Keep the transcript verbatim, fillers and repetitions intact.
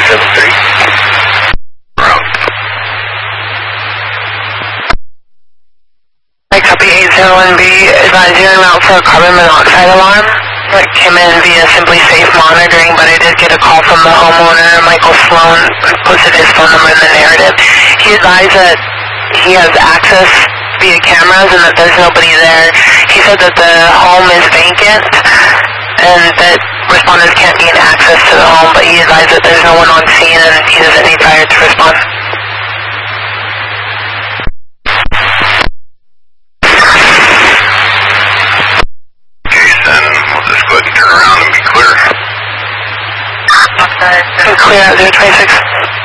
seven three. Route. I copy eight zero one B. Advise you're en route for a carbon monoxide alarm. It came in via Simply Safe monitoring, but I did get a call from the homeowner, Michael Sloan, who posted his phone number in the narrative. He advised that he has access via cameras and that there's nobody there. He said that the home is vacant and that responders can't gain access to the home, but he advised that there's no one on scene and he doesn't need fire to respond. Turn around and be clear. Okay. Clear out zero twenty-six.